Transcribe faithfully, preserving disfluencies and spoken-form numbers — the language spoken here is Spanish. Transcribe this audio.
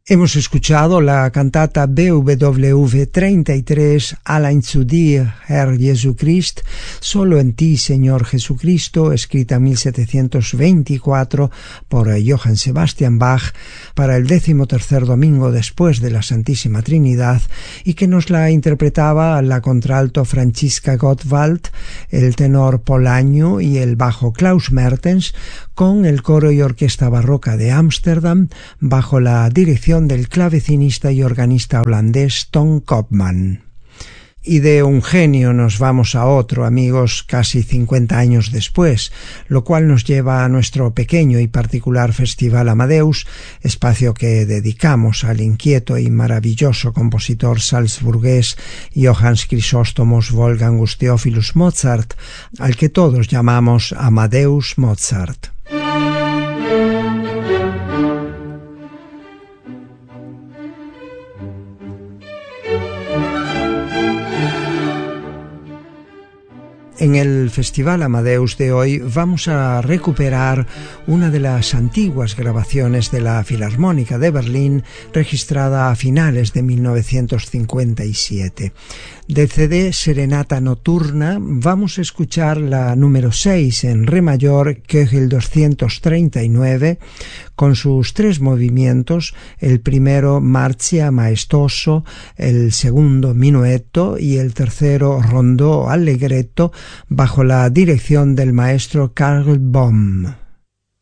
Hemos escuchado la cantata B W V treinta y tres, Allein zu dir, Herr Jesu Christ, Solo en ti, Señor Jesucristo, escrita en mil setecientos veinticuatro por Johann Sebastian Bach para el decimotercer domingo después de la Santísima Trinidad, y que nos la interpretaba la contralto Franziska Gottwald, el tenor Polanyi y el bajo Klaus Mertens, con el coro y orquesta barroca de Ámsterdam bajo la dirección del clavecinista y organista holandés Ton Koopman. Y de un genio nos vamos a otro, amigos, casi cincuenta años después, lo cual nos lleva a nuestro pequeño y particular Festival Amadeus, espacio que dedicamos al inquieto y maravilloso compositor salzburgués Johannes Chrysostomos Wolfgangus Theophilus Mozart, al que todos llamamos Amadeus Mozart. En el Festival Amadeus de hoy vamos a recuperar una de las antiguas grabaciones de la Filarmónica de Berlín, registrada a finales de mil novecientos cincuenta y siete. Del C D Serenata Nocturna vamos a escuchar la número seis en re mayor, Köchel doscientos treinta y nueve, con sus tres movimientos, el primero Marzia maestoso, el segundo Minuetto y el tercero Rondó allegretto, bajo la dirección del maestro Karl Bohm.